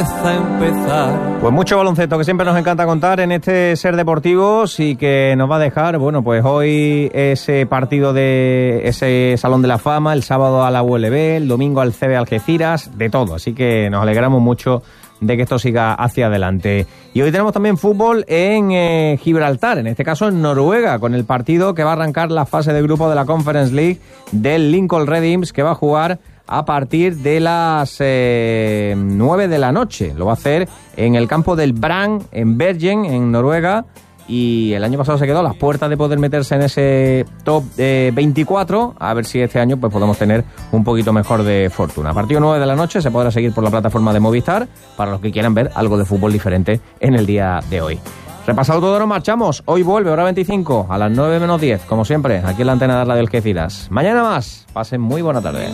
Pues mucho baloncesto que siempre nos encanta contar en este Ser Deportivos y que nos va a dejar, bueno, pues hoy ese partido de ese Salón de la Fama, el sábado a la ULB, el domingo al CB Algeciras, de todo. Así que nos alegramos mucho de que esto siga hacia adelante. Y hoy tenemos también fútbol en Gibraltar, en este caso en Noruega, con el partido que va a arrancar la fase de grupo de la Conference League del Lincoln Red Imps, que va a jugar a partir de las 9 de la noche. Lo va a hacer en el campo del Brann, en Bergen, en Noruega. Y el año pasado se quedó a las puertas de poder meterse en ese top 24. A ver si este año pues podemos tener un poquito mejor de fortuna. A partir de 9 de la noche se podrá seguir por la plataforma de Movistar para los que quieran ver algo de fútbol diferente en el día de hoy. Repasado todo, nos marchamos. Hoy vuelve, hora 25, a las 9 menos 10, como siempre, aquí en la antena de Radio Algeciras. Mañana más. Pasen muy buena tarde.